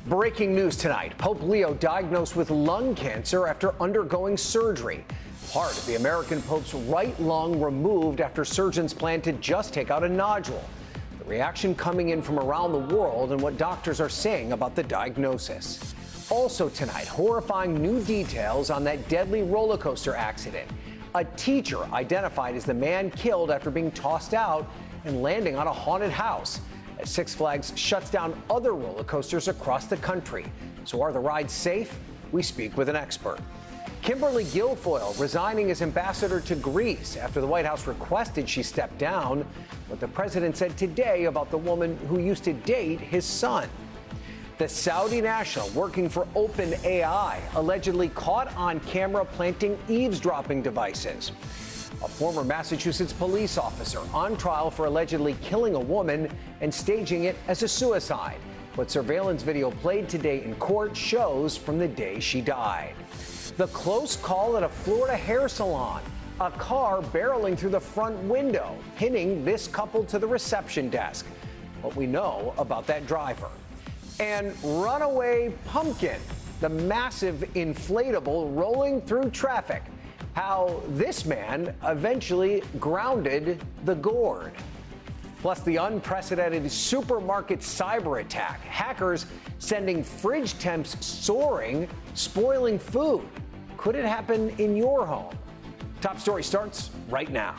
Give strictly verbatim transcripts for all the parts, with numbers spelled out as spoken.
Breaking news tonight. Pope Leo diagnosed with lung cancer after undergoing surgery. Part of the American Pope's right lung removed after surgeons plan to just take out a nodule. The reaction coming in from around the world and what doctors are saying about the diagnosis. Also tonight, horrifying new details on that deadly roller coaster accident. A teacher identified as the man killed after being tossed out and landing on a haunted house. As Six Flags shuts down other roller coasters across the country. So are the rides safe? We speak with an expert. Kimberly Guilfoyle resigning as ambassador to Greece after the White House requested she step down. What the president said today about the woman who used to date his son. The Saudi national working for OpenAI allegedly caught on camera planting eavesdropping devices. A former Massachusetts police officer on trial for allegedly killing a woman and staging it as a suicide. What surveillance video played today in court shows from the day she died. The close call at a Florida hair salon. A car barreling through the front window, pinning this couple to the reception desk. What we know about that driver. And runaway pumpkin, the massive inflatable rolling through traffic. How this man eventually grounded the gourd. Plus the unprecedented supermarket cyber attack. Hackers sending fridge temps soaring, spoiling food. Could it happen in your home? Top story starts right now.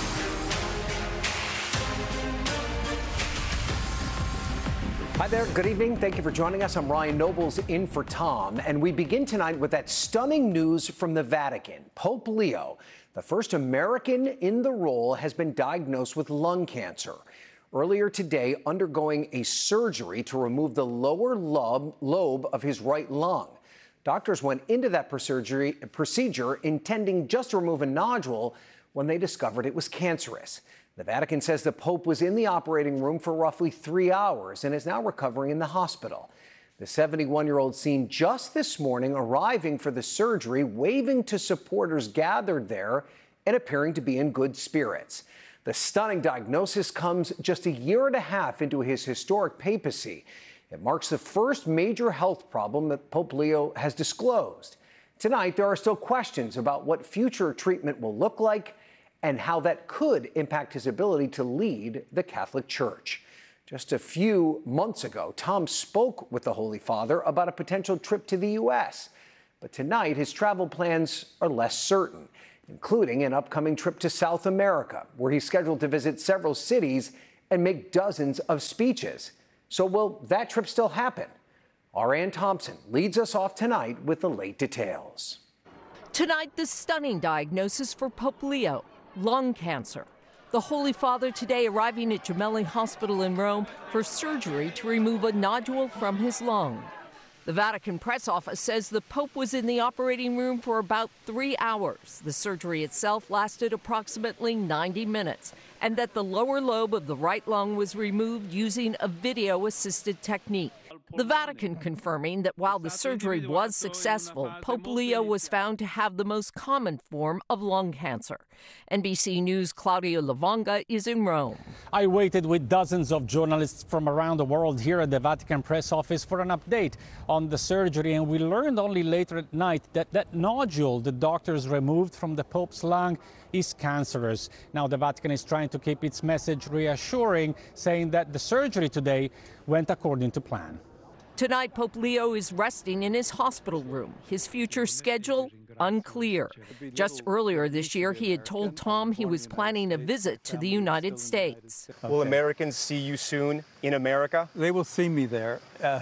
Hi there, good evening. Thank you for joining us. I'm Ryan Nobles in for Tom, and we begin tonight with that stunning news from the Vatican. Pope Leo, the first American in the role, has been diagnosed with lung cancer. Earlier today, undergoing a surgery to remove the lower lobe, lobe of his right lung. Doctors went into that procedure, procedure intending just to remove a nodule when they discovered it was cancerous. The Vatican says the Pope was in the operating room for roughly three hours and is now recovering in the hospital. The seventy-one-year-old seen just this morning arriving for the surgery, waving to supporters gathered there and appearing to be in good spirits. The stunning diagnosis comes just a year and a half into his historic papacy. It marks the first major health problem that Pope Leo has disclosed. Tonight, there are still questions about what future treatment will look like and how that could impact his ability to lead the Catholic Church. Just a few months ago, Tom spoke with the Holy Father about a potential trip to the U S. But tonight, his travel plans are less certain, including an upcoming trip to South America, where he's scheduled to visit several cities and make dozens of speeches. So will that trip still happen? Our Ann Thompson leads us off tonight with the late details. Tonight, the stunning diagnosis for Pope Leo. Lung cancer. The Holy Father today arriving at Gemelli Hospital in Rome for surgery to remove a nodule from his lung. The Vatican press office says the Pope was in the operating room for about three hours. The surgery itself lasted approximately ninety minutes, and that the lower lobe of the right lung was removed using a video-assisted technique. The Vatican confirming that while the surgery was successful, Pope Leo was found to have the most common form of lung cancer. N B C News' Claudio Lavonga is in Rome. I waited with dozens of journalists from around the world here at the Vatican press office for an update on the surgery, and we learned only later at night that that nodule the doctors removed from the Pope's lung is cancerous. Now the Vatican is trying to keep its message reassuring, saying that the surgery today went according to plan. Tonight, Pope Leo is resting in his hospital room. His future schedule, unclear. Just earlier this year, he had told Tom he was planning a visit to the United States. Will Americans see you soon in America? They will see me there. Uh,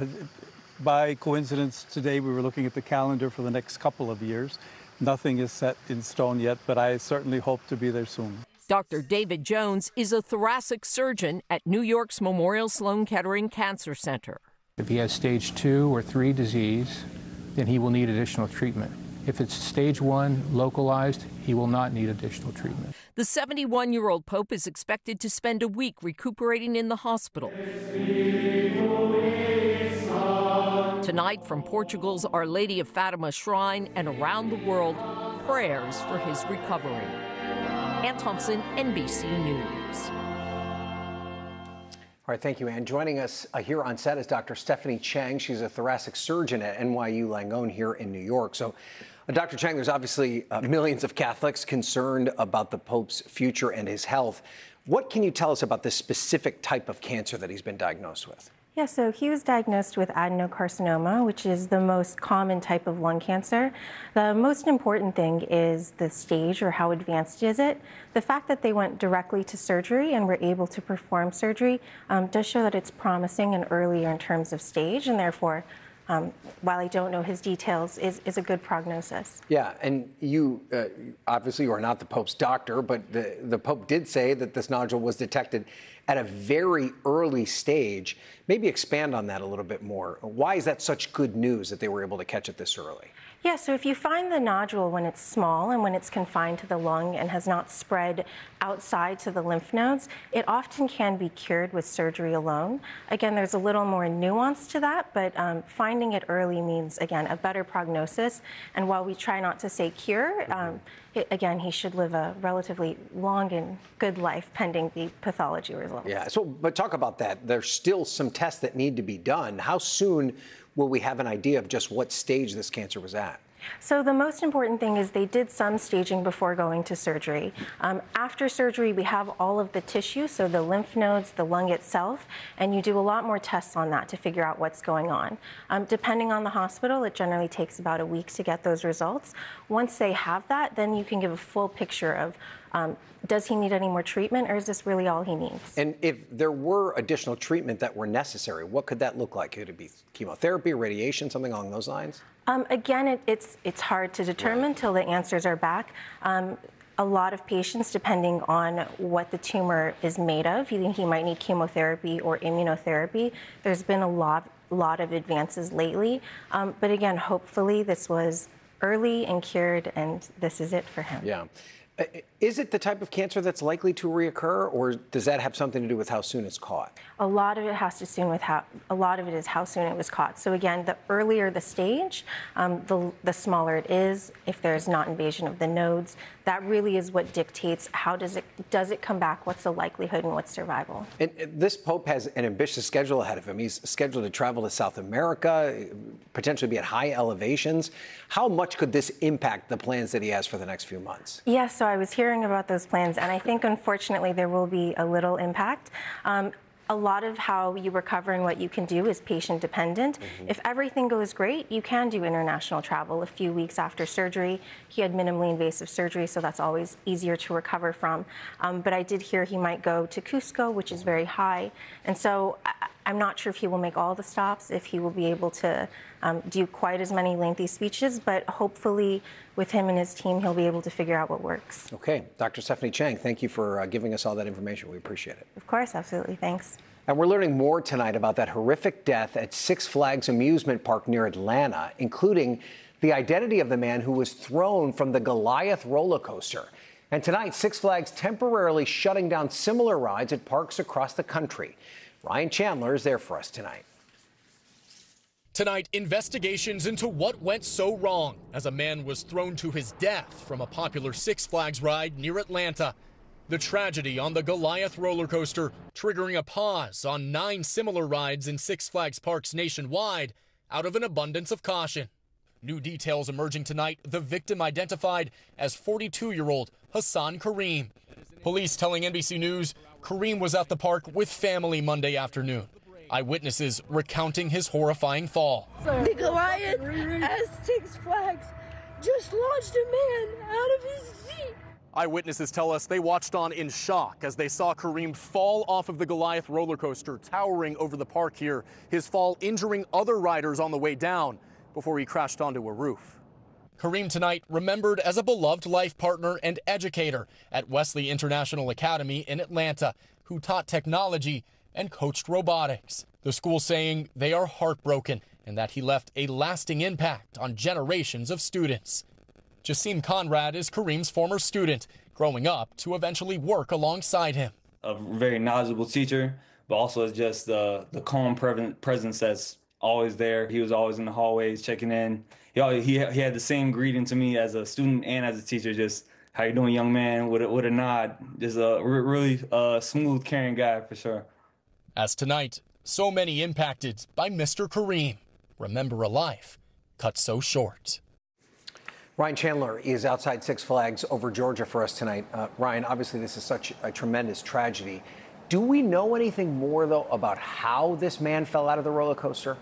by coincidence, today we were looking at the calendar for the next couple of years. Nothing is set in stone yet, but I certainly hope to be there soon. Doctor David Jones is a thoracic surgeon at New York's Memorial Sloan Kettering Cancer Center. If he has stage two or three disease, then he will need additional treatment. If it's stage one, localized, he will not need additional treatment. The seventy-one-year-old Pope is expected to spend a week recuperating in the hospital. Tonight, from Portugal's Our Lady of Fatima Shrine and around the world, prayers for his recovery. Ann Thompson, N B C News. All right, thank you, Ann. Joining us uh, here on set is Doctor Stephanie Chang. She's a thoracic surgeon at N Y U Langone here in New York. So, uh, Doctor Chang, there's obviously uh, millions of Catholics concerned about the Pope's future and his health. What can you tell us about this specific type of cancer that he's been diagnosed with? Yeah, so he was diagnosed with adenocarcinoma, which is the most common type of lung cancer. The most important thing is the stage, or how advanced is it. The fact that they went directly to surgery and were able to perform surgery um, does show that it's promising and earlier in terms of stage, and therefore, um, while I don't know his details, is, is a good prognosis. Yeah, and you uh, obviously you are not the Pope's doctor, but the, the Pope did say that this nodule was detected at a very early stage. Maybe expand on that a little bit more. Why is that such good news that they were able to catch it this early? Yeah, so if you find the nodule when it's small and when it's confined to the lung and has not spread outside to the lymph nodes, it often can be cured with surgery alone. Again, there's a little more nuance to that, but um, finding it early means, again, a better prognosis. And while we try not to say cure, um, it, again, he should live a relatively long and good life pending the pathology results. Yeah, so, but talk about that. There's still some tests that need to be done. How soon will we have an idea of just what stage this cancer was at? So the most important thing is they did some staging before going to surgery. Um, after surgery, we have all of the tissue, so the lymph nodes, the lung itself, and you do a lot more tests on that to figure out what's going on. Um, depending on the hospital, it generally takes about a week to get those results. Once they have that, then you can give a full picture of um, does he need any more treatment, or is this really all he needs? And if there were additional treatment that were necessary, what could that look like? Could it be chemotherapy, radiation, something along those lines? Um, again, it, it's it's hard to determine until the answers are back. Um, a lot of patients, depending on what the tumor is made of, he, he might need chemotherapy or immunotherapy. There's been a lot, lot of advances lately. Um, but again, hopefully this was early and cured, and this is it for him. Yeah. Is it the type of cancer that's likely to reoccur, or does that have something to do with how soon it's caught? A lot of it has to do with how, a lot of it is how soon it was caught. So again, the earlier the stage, um, the, the smaller it is. If there's not invasion of the nodes, that really is what dictates how does it, does it come back? What's the likelihood and what's survival? And this Pope has an ambitious schedule ahead of him. He's scheduled to travel to South America, potentially be at high elevations. How much could this impact the plans that he has for the next few months? Yes, so I was hearing about those plans, and I think, unfortunately, there will be a little impact. Um, A lot of how you recover and what you can do is patient dependent. Mm-hmm. If everything goes great, you can do international travel a few weeks after surgery. He had minimally invasive surgery, so that's always easier to recover from. Um, but I did hear he might go to Cusco, which is very high. And so I, I'm not sure if he will make all the stops, if he will be able to um, do quite as many lengthy speeches, but hopefully with him and his team, he'll be able to figure out what works. Okay. Doctor Stephanie Chang, thank you for uh, giving us all that information. We appreciate it. Of course, absolutely. Thanks. And we're learning more tonight about that horrific death at Six Flags amusement park near Atlanta, including the identity of the man who was thrown from the Goliath roller coaster. And tonight, Six Flags temporarily shutting down similar rides at parks across the country. Ryan Chandler is there for us tonight. Tonight, investigations into what went so wrong as a man was thrown to his death from a popular Six Flags ride near Atlanta. The tragedy on the Goliath roller coaster triggering a pause on nine similar rides in Six Flags parks nationwide out of an abundance of caution. New details emerging tonight, the victim identified as forty-two-year-old Hassan Kareem. Police telling N B C News Kareem was at the park with family Monday afternoon. Eyewitnesses recounting his horrifying fall. The Goliath at Six Flags just launched a man out of his seat. Eyewitnesses tell us they watched on in shock as they saw Kareem fall off of the Goliath roller coaster towering over the park here, his fall injuring other riders on the way down before he crashed onto a roof. Kareem tonight remembered as a beloved life partner and educator at Wesley International Academy in Atlanta, who taught technology and coached robotics. The school saying they are heartbroken and that he left a lasting impact on generations of students. Jasim Conrad is Kareem's former student, growing up to eventually work alongside him. A very knowledgeable teacher, but also as just uh, the calm presence that's always there. He was always in the hallways checking in. He always, he, he had the same greeting to me as a student and as a teacher, just, how you doing, young man, with a, with a nod. Just a really uh, smooth, caring guy for sure. As tonight, so many impacted by Mister Kareem. Remember a life cut so short. Ryan Chandler is outside Six Flags over Georgia for us tonight. Uh, Ryan, obviously this is such a tremendous tragedy. Do we know anything more, though, about how this man fell out of the roller coaster?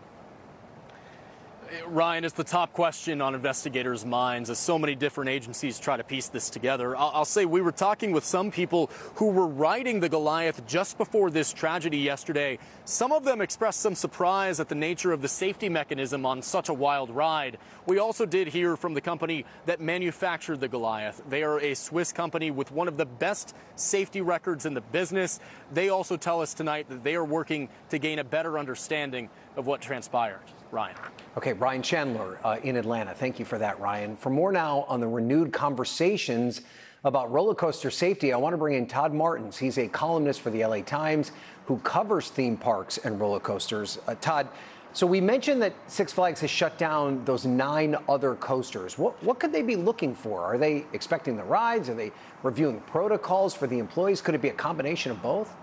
Ryan, it's the top question on investigators' minds as so many different agencies try to piece this together. I'll, I'll say we were talking with some people who were riding the Goliath just before this tragedy yesterday. Some of them expressed some surprise at the nature of the safety mechanism on such a wild ride. We also did hear from the company that manufactured the Goliath. They are a Swiss company with one of the best safety records in the business. They also tell us tonight that they are working to gain a better understanding of what transpired. Ryan. Okay, Ryan Chandler uh, in Atlanta. Thank you for that, Ryan. For more now on the renewed conversations about roller coaster safety, I want to bring in Todd Martins. He's a columnist for the L A Times who covers theme parks and roller coasters. Uh, Todd, so we mentioned that Six Flags has shut down those nine other coasters. What, what could they be looking for? Are they expecting the rides? Are they reviewing protocols for the employees? Could it be a combination of both?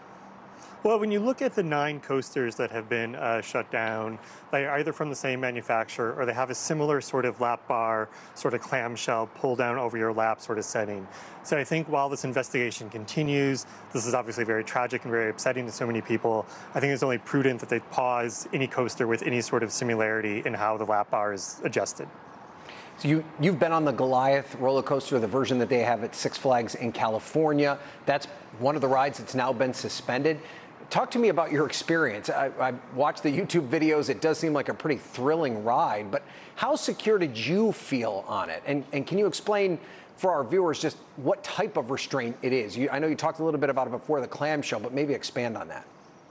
Well, when you look at the nine coasters that have been uh, shut down, they're either from the same manufacturer or they have a similar sort of lap bar, sort of clamshell, pull down over your lap sort of setting. So I think while this investigation continues, this is obviously very tragic and very upsetting to so many people. I think it's only prudent that they pause any coaster with any sort of similarity in how the lap bar is adjusted. So you, you've been on the Goliath roller coaster, the version that they have at Six Flags in California. That's one of the rides that's now been suspended. Talk to me about your experience. I, I watched the YouTube videos. It does seem like a pretty thrilling ride, but how secure did you feel on it? And, and can you explain for our viewers just what type of restraint it is? You, I know you talked a little bit about it before, the clamshell, but maybe expand on that.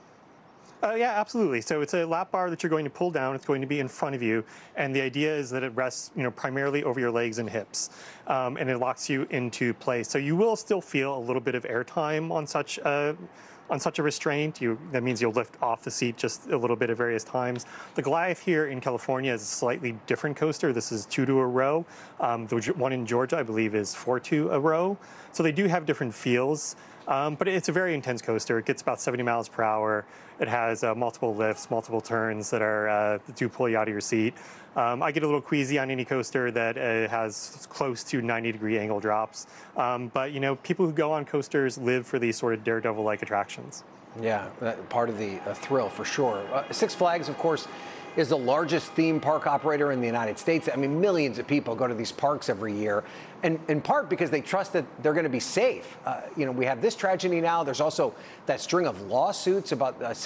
Uh, yeah, absolutely. So it's a lap bar that you're going to pull down. It's going to be in front of you, and the idea is that it rests, you know, primarily over your legs and hips, um, and it locks you into place. So you will still feel a little bit of airtime on such a on such a restraint. You, that means you'll lift off the seat just a little bit at various times. The Goliath here in California is a slightly different coaster. This is two to a row. Um, the one in Georgia, I believe, is four to a row. So they do have different feels. Um, but it's a very intense coaster. It gets about seventy miles per hour. It has uh, multiple lifts, multiple turns that are uh, that do pull you out of your seat. Um, I get a little queasy on any coaster that uh, has close to ninety degree angle drops. Um, but, you know, people who go on coasters live for these sort of daredevil-like attractions. Yeah, that part of the uh, thrill for sure. Uh, Six Flags, of course, is the largest theme park operator in the United States. I mean, millions of people go to these parks every year, and in part because they trust that they're going to be safe. Uh, you know, we have this tragedy now. There's also that string of lawsuits about uh,